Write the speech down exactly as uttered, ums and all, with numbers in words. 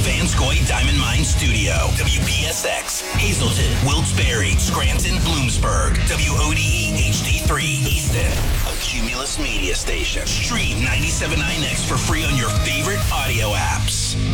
Vanscoy Diamond Mine Studio. W P S X, Hazleton, Wilkes-Barre, Scranton, Bloomsburg. W O D E H D three, Easton. A Cumulus media station. Stream ninety-seven point nine X for free on your favorite audio apps.